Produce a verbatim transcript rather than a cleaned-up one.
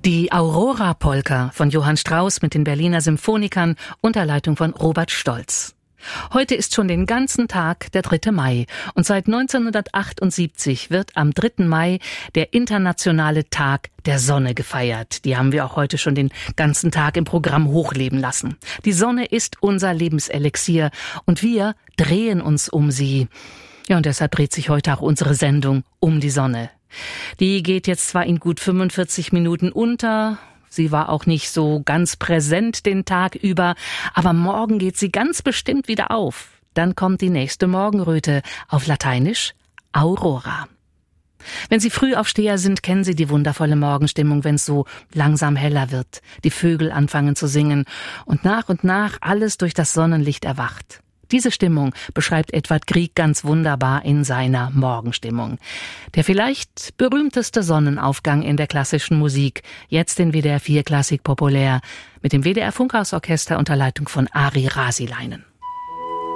Die Aurora-Polka von Johann Strauss mit den Berliner Symphonikern unter Leitung von Robert Stolz. Heute ist schon den ganzen Tag der dritte Mai und seit neunzehnhundertachtundsiebzig wird am dritten Mai der internationale Tag der Sonne gefeiert. Die haben wir auch heute schon den ganzen Tag im Programm hochleben lassen. Die Sonne ist unser Lebenselixier und wir drehen uns um sie. Ja, und deshalb dreht sich heute auch unsere Sendung um die Sonne. Die geht jetzt zwar in gut fünfundvierzig Minuten unter, sie war auch nicht so ganz präsent den Tag über, aber morgen geht sie ganz bestimmt wieder auf. Dann kommt die nächste Morgenröte, auf Lateinisch Aurora. Wenn Sie Frühaufsteher sind, kennen Sie die wundervolle Morgenstimmung, wenn es so langsam heller wird, die Vögel anfangen zu singen und nach und nach alles durch das Sonnenlicht erwacht. Diese Stimmung beschreibt Edvard Grieg ganz wunderbar in seiner Morgenstimmung. Der vielleicht berühmteste Sonnenaufgang in der klassischen Musik, jetzt in W D R vier Klassik populär, mit dem W D R Funkhausorchester unter Leitung von Ari Rasilainen.